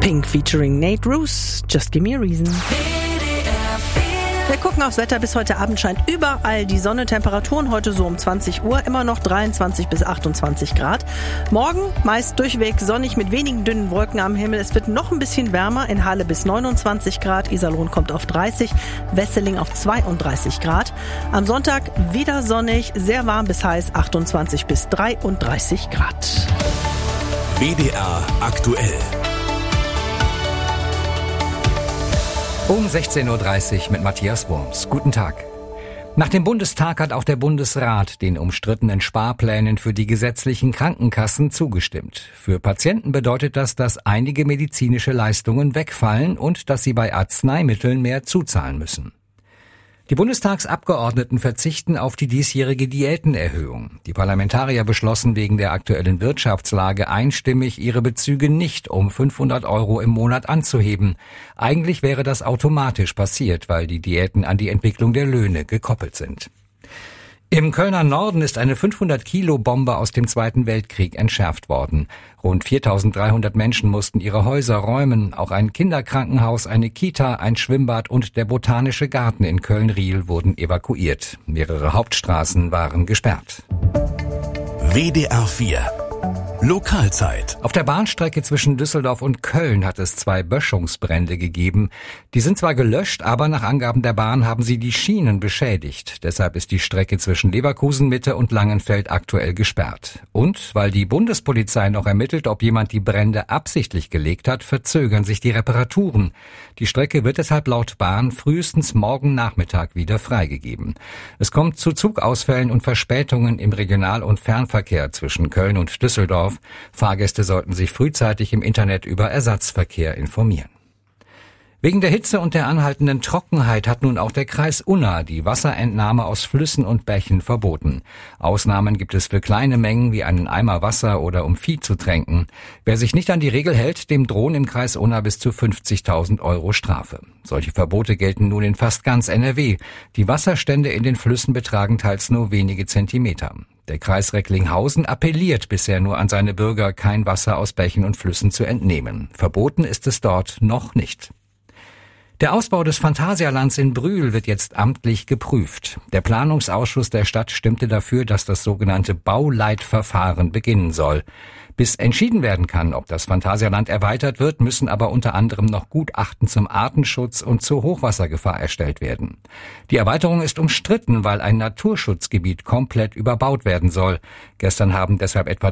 Pink featuring Nate Roos, Just Give Me a Reason. Wir gucken aufs Wetter. Bis heute Abend scheint überall die Sonne. Temperaturen heute so um 20 Uhr immer noch 23 bis 28 Grad. Morgen meist durchweg sonnig mit wenigen dünnen Wolken am Himmel. Es wird noch ein bisschen wärmer. In Halle bis 29 Grad. Iserlohn kommt auf 30. Wesseling auf 32 Grad. Am Sonntag wieder sonnig, sehr warm bis heiß, 28 bis 33 Grad. WDR aktuell. Um 16.30 Uhr mit Matthias Wurms. Guten Tag. Nach dem Bundestag hat auch der Bundesrat den umstrittenen Sparplänen für die gesetzlichen Krankenkassen zugestimmt. Für Patienten bedeutet das, dass einige medizinische Leistungen wegfallen und dass sie bei Arzneimitteln mehr zuzahlen müssen. Die Bundestagsabgeordneten verzichten auf die diesjährige Diätenerhöhung. Die Parlamentarier beschlossen wegen der aktuellen Wirtschaftslage einstimmig, ihre Bezüge nicht um 500 € im Monat anzuheben. Eigentlich wäre das automatisch passiert, weil die Diäten an die Entwicklung der Löhne gekoppelt sind. Im Kölner Norden ist eine 500-Kilo-Bombe aus dem Zweiten Weltkrieg entschärft worden. Rund 4.300 Menschen mussten ihre Häuser räumen. Auch ein Kinderkrankenhaus, eine Kita, ein Schwimmbad und der Botanische Garten in Köln-Riehl wurden evakuiert. Mehrere Hauptstraßen waren gesperrt. WDR 4 Lokalzeit. Auf der Bahnstrecke zwischen Düsseldorf und Köln hat es 2 Böschungsbrände gegeben. Die sind zwar gelöscht, aber nach Angaben der Bahn haben sie die Schienen beschädigt. Deshalb ist die Strecke zwischen Leverkusen Mitte und Langenfeld aktuell gesperrt. Und weil die Bundespolizei noch ermittelt, ob jemand die Brände absichtlich gelegt hat, verzögern sich die Reparaturen. Die Strecke wird deshalb laut Bahn frühestens morgen Nachmittag wieder freigegeben. Es kommt zu Zugausfällen und Verspätungen im Regional- und Fernverkehr zwischen Köln und Düsseldorf. Fahrgäste sollten sich frühzeitig im Internet über Ersatzverkehr informieren. Wegen der Hitze und der anhaltenden Trockenheit hat nun auch der Kreis Unna die Wasserentnahme aus Flüssen und Bächen verboten. Ausnahmen gibt es für kleine Mengen wie einen Eimer Wasser oder um Vieh zu tränken. Wer sich nicht an die Regel hält, dem drohen im Kreis Unna bis zu 50.000 € Strafe. Solche Verbote gelten nun in fast ganz NRW. Die Wasserstände in den Flüssen betragen teils nur wenige Zentimeter. Der Kreis Recklinghausen appelliert bisher nur an seine Bürger, kein Wasser aus Bächen und Flüssen zu entnehmen. Verboten ist es dort noch nicht. Der Ausbau des Phantasialands in Brühl wird jetzt amtlich geprüft. Der Planungsausschuss der Stadt stimmte dafür, dass das sogenannte Bauleitverfahren beginnen soll. Bis entschieden werden kann, ob das Phantasialand erweitert wird, müssen aber unter anderem noch Gutachten zum Artenschutz und zur Hochwassergefahr erstellt werden. Die Erweiterung ist umstritten, weil ein Naturschutzgebiet komplett überbaut werden soll. Gestern haben deshalb etwa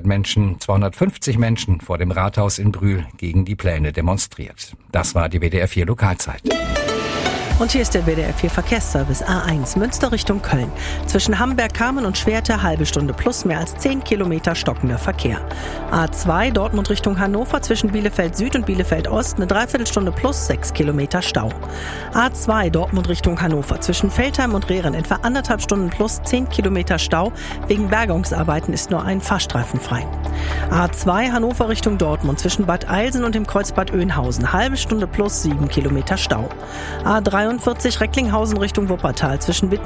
250 Menschen vor dem Rathaus in Brühl gegen die Pläne demonstriert. Das war die WDR 4 Lokalzeit. Und hier ist der WDR 4 Verkehrsservice A1 Münster Richtung Köln. Zwischen Hamberg-Kamen und Schwerte halbe Stunde plus mehr als 10 Kilometer stockender Verkehr. A2 Dortmund Richtung Hannover zwischen Bielefeld Süd und Bielefeld Ost eine Dreiviertelstunde plus 6 Kilometer Stau. A2 Dortmund Richtung Hannover zwischen Veltheim und Rehren etwa 1,5 Stunden plus 10 Kilometer Stau. Wegen Bergungsarbeiten ist nur ein Fahrstreifen frei. A2 Hannover Richtung Dortmund zwischen Bad Eilsen und dem Kreuzbad Oeynhausen halbe Stunde plus 7 Kilometer Stau. A43 Recklinghausen Richtung Wuppertal zwischen Wittmer